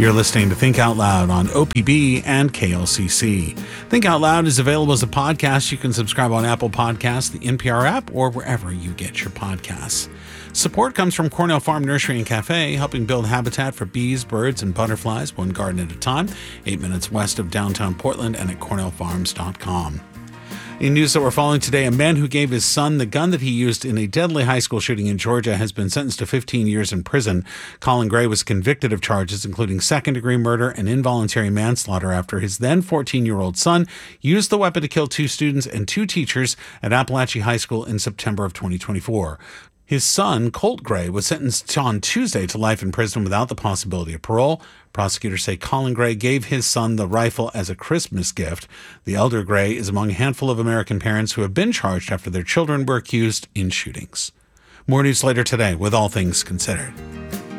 You're listening to Think Out Loud on OPB and KLCC. Think Out Loud is available as a podcast. You can subscribe on Apple Podcasts, the NPR app, or wherever you get your podcasts. Support comes from Cornell Farm Nursery and Cafe, helping build habitat for bees, birds, and butterflies, one garden at a time, 8 minutes west of downtown Portland and at cornellfarms.com. In news that we're following today, a man who gave his son the gun that he used in a deadly high school shooting in Georgia has been sentenced to 15 years in prison. Colin Gray was convicted of charges including second-degree murder and involuntary manslaughter after his then 14-year-old son used the weapon to kill 2 students and 2 teachers at Appalachia High School in September of 2024. His son, Colt Gray, was sentenced on Tuesday to life in prison without the possibility of parole. Prosecutors say Colin Gray gave his son the rifle as a Christmas gift. The elder Gray is among a handful of American parents who have been charged after their children were accused in shootings. More news later today with All Things Considered.